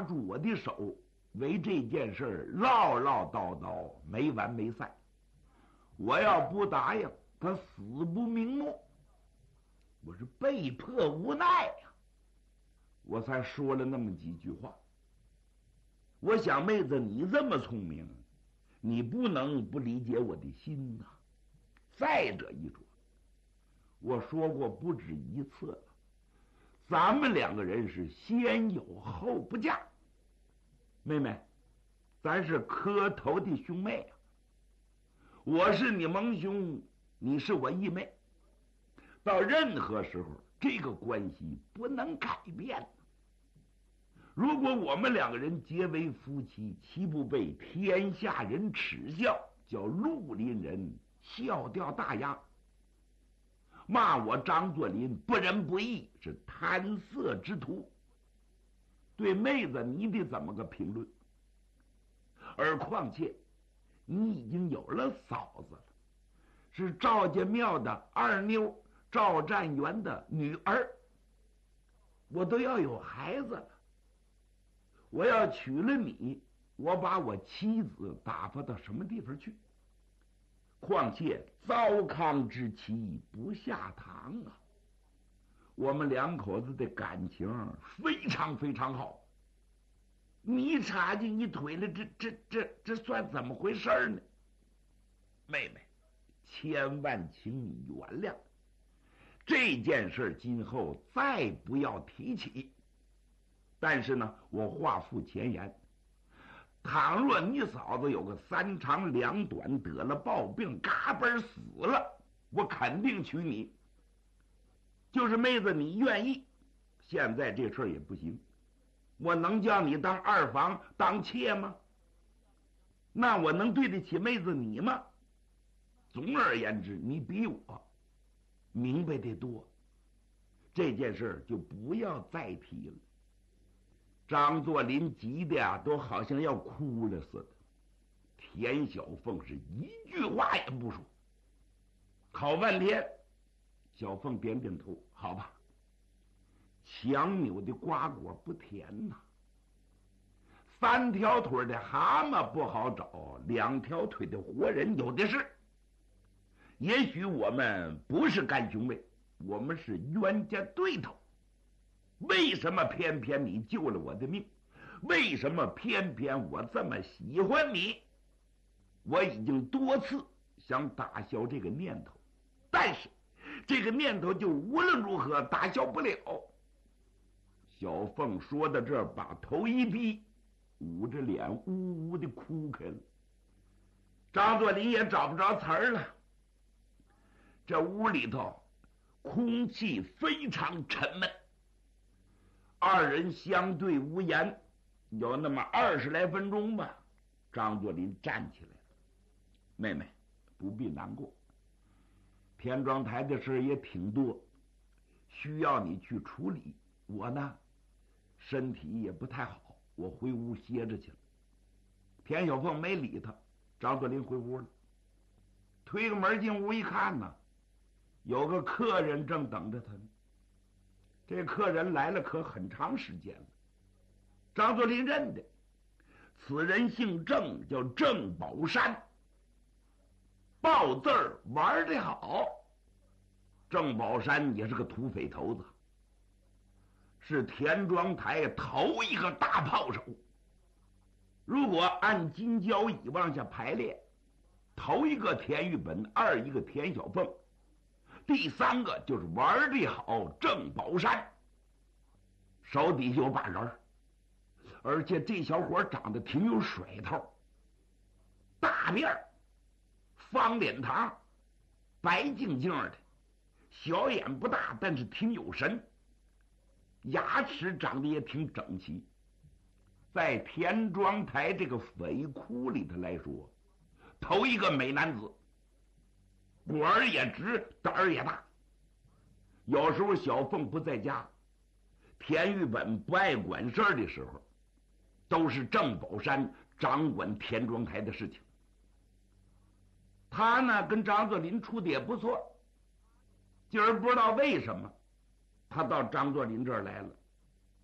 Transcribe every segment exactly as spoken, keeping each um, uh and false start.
住我的手，为这件事唠唠叨叨，没完没散。我要不答应，他死不瞑目。我是被迫无奈呀、啊，我才说了那么几句话。我想妹子你这么聪明，你不能不理解我的心呐、啊。再者一说，我说过不止一次了，咱们两个人是先有后不嫁。妹妹，咱是磕头的兄妹啊，我是你盟兄，你是我义妹，到任何时候这个关系不能改变。如果我们两个人结为夫妻，岂不被天下人耻笑，叫绿林人笑掉大牙，骂我张作霖不仁不义，是贪色之徒。对妹子你得怎么个评论？而况且你已经有了嫂子了，是赵家庙的二妞，赵占元的女儿，我都要有孩子了。我要娶了你，我把我妻子打发到什么地方去？况且糟糠之妻不下堂啊！我们两口子的感情非常非常好，你插进一腿了，这这这这算怎么回事呢？妹妹，千万请你原谅，这件事今后再不要提起。但是呢，我话付前言，倘若你嫂子有个三长两短，得了暴病，嘎嘣死了，我肯定娶你。就是妹子你愿意，现在这事儿也不行，我能叫你当二房当妾吗？那我能对得起妹子你吗？总而言之，你比我明白得多，这件事就不要再提了。张作霖急的呀，都好像要哭了似的。田小凤是一句话也不说，好半天，小凤点点头，好吧。强扭的瓜果不甜呐、啊，三条腿的蛤蟆不好找，两条腿的活人有的是。也许我们不是干兄妹，我们是冤家对头。为什么偏偏你救了我的命？为什么偏偏我这么喜欢你？我已经多次想打消这个念头，但是这个念头就无论如何打消不了。小凤说到这儿，把头一低，捂着脸呜呜的哭开了。张作霖也找不着词儿了。这屋里头空气非常沉闷，二人相对无言，有那么二十来分钟吧。张作霖站起来了，妹妹不必难过，田庄台的事也挺多，需要你去处理。我呢身体也不太好，我回屋歇着去了。田小凤没理他，张作霖回屋了，推个门进屋一看呢，有个客人正等着他呢。这客人来了可很长时间了，张作霖认得，此人姓郑，叫郑宝山，报字儿玩得好。郑宝山也是个土匪头子，是田庄台头一个大炮手。如果按金交椅往下排列，头一个田玉本，二一个田小凤，第三个就是玩得好郑宝山，手底下有把人，而且这小伙长得挺有甩头，大面儿，方脸膛，白净净的，小眼不大，但是挺有神，牙齿长得也挺整齐。在田庄台这个匪窟里头来说，头一个美男子，果儿也直，胆儿也大。有时候小凤不在家，田玉本不爱管事儿的时候，都是郑宝山掌管田庄台的事情。他呢跟张作霖处的也不错，今儿不知道为什么他到张作霖这儿来了，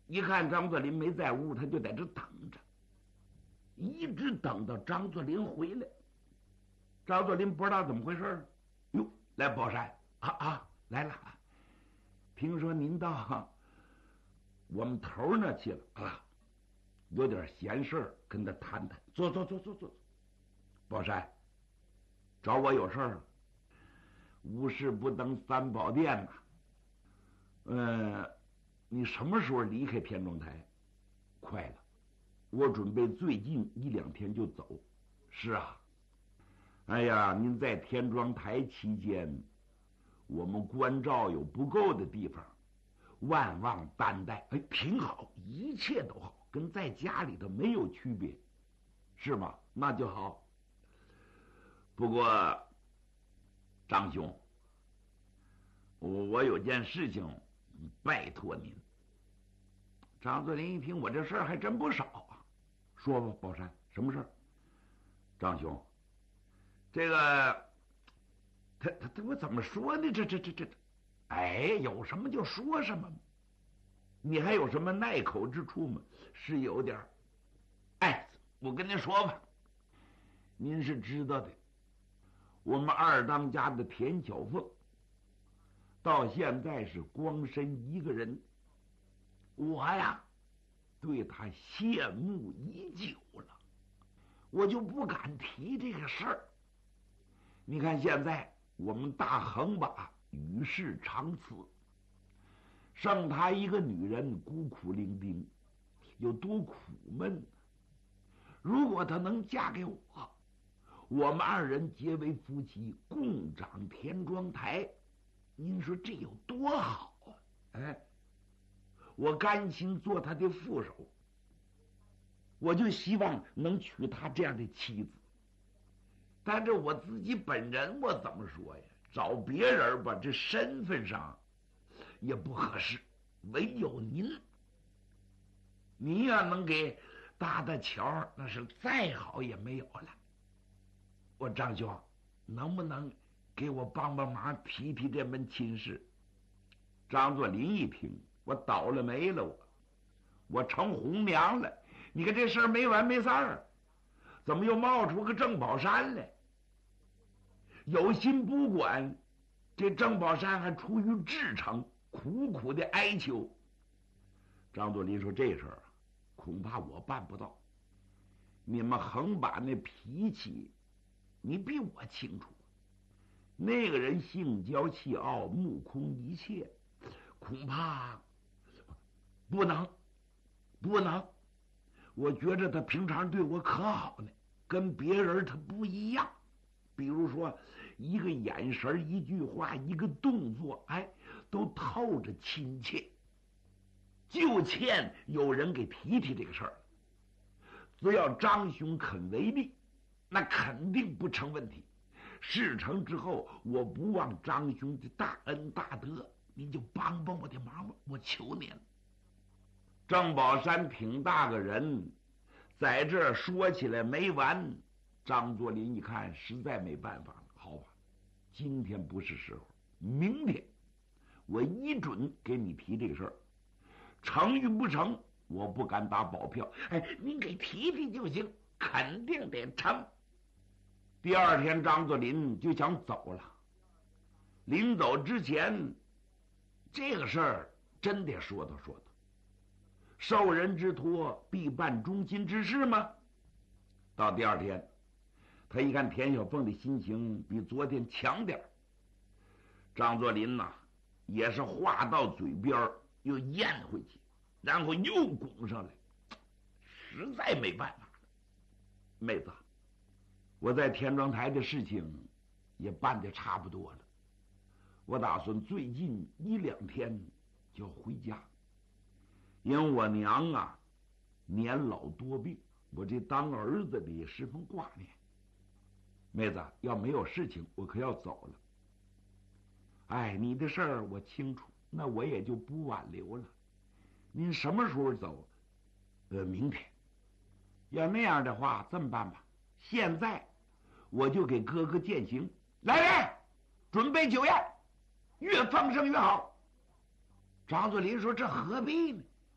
一看张作霖没在屋，他就在这等着，一直等到张作霖回来。张作霖不知道怎么回事，哟，来宝山啊啊，来了，听说您到我们头那去了啊，有点闲事跟他谈谈。坐坐坐坐坐。宝山，找我有事儿？无事不登三宝殿呐、啊。呃，你什么时候离开田庄台？快了，我准备最近一两天就走。是啊。哎呀，您在田庄台期间，我们关照有不够的地方，万望担待。哎，挺好，一切都好，跟在家里头没有区别，是吗？那就好。不过，张兄，我我有件事情拜托您。张作霖一听，我这事儿还真不少啊。说吧，宝山，什么事儿？张兄，这个，他他他，我怎么说呢？这这这这，哎，有什么就说什么。你还有什么耐口之处吗？是有点儿。哎，我跟您说吧，您是知道的，我们二当家的田小凤，到现在是光身一个人。我呀，对他羡慕已久了，我就不敢提这个事儿。你看现在我们大横把与世长辞，剩她一个女人孤苦伶仃，有多苦闷。如果她能嫁给我，我们二人结为夫妻，共掌田庄台，您说这有多好啊？哎，我甘心做他的副手，我就希望能娶她这样的妻子。但这我自己本人，我怎么说呀？找别人吧，这身份上也不合适，唯有您，您要能给搭搭桥，那是再好也没有了。我张兄，能不能给我帮帮忙，提提这门亲事？张作霖一听，我倒了霉了，我我成红娘了。你看这事儿没完没散儿，怎么又冒出个郑宝山来？有心不管，这郑宝山还出于至诚，苦苦的哀求。张作霖说：“这事儿恐怕我办不到。你们横把那脾气，你比我清楚。那个人性骄气傲，目空一切，恐怕不能，不能。我觉着他平常对我可好呢，跟别人他不一样。比如说，一个眼神、一句话、一个动作，哎，都透着亲切。就欠有人给提提这个事儿。只要张兄肯为力，那肯定不成问题。事成之后，我不忘张兄的大恩大德，您就帮帮我的忙吧，我求您了。”郑宝山挺大个人，在这儿说起来没完。张作霖一看，实在没办法了，好吧，今天不是时候，明天我一准给你提这个事儿，成与不成，我不敢打保票。哎，您给提提就行，肯定得成。第二天，张作霖就想走了。临走之前，这个事儿真得说道说道。受人之托，必办忠心之事吗？到第二天，他一看田小凤的心情比昨天强点儿，张作霖呐，也是话到嘴边又咽回去，然后又拱上来，实在没办法了。妹子，我在田庄台的事情也办得差不多了，我打算最近一两天就回家。因为我娘啊年老多病，我这当儿子的也十分挂念。妹子，要没有事情，我可要走了。哎，你的事儿我清楚，那我也就不挽留了。您什么时候走？呃，明天。要那样的话，这么办吧，现在我就给哥哥饯行。来人，准备酒宴，越丰盛越好。张作霖说：“这何必呢？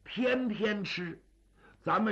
天天吃，咱们。